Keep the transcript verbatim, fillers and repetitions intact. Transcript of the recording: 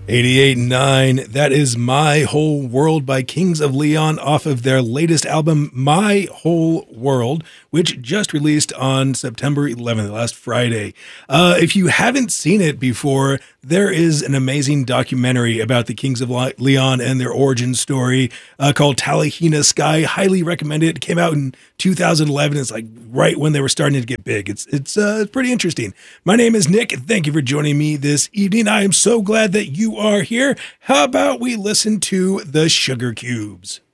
eighty-eight point nine, that is My Whole World by Kings of Leon off of their latest album, My Whole World, which just released on September eleventh, last Friday. Uh, if you haven't seen it before, there is an amazing documentary about the Kings of Leon and their origin story uh, called Talihina Sky. Highly recommend it. It came out in two thousand eleven. It's like right when they were starting to get big. It's it's uh, pretty interesting. My name is Nick. Thank you for joining me this evening. I am so glad that you are here. How about we listen to the Sugar Cubes?